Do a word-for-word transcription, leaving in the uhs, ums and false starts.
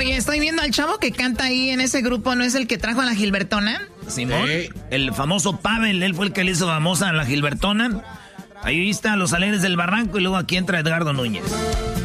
Oye, estoy viendo al chavo que canta ahí en ese grupo, ¿no es el que trajo a la Gilbertona? Simón, sí. El famoso Pavel, él fue el que le hizo famosa a la Gilbertona. Ahí está Los Alegres del Barranco y luego aquí entra Edgardo Núñez.